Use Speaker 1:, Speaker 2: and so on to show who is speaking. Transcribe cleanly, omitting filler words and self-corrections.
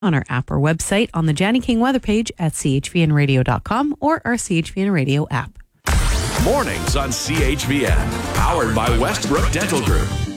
Speaker 1: on our app or website on the Jani King weather page at chvnradio.com or our CHVN Radio app.
Speaker 2: Mornings on CHVN, powered by Westbrook Dental Group.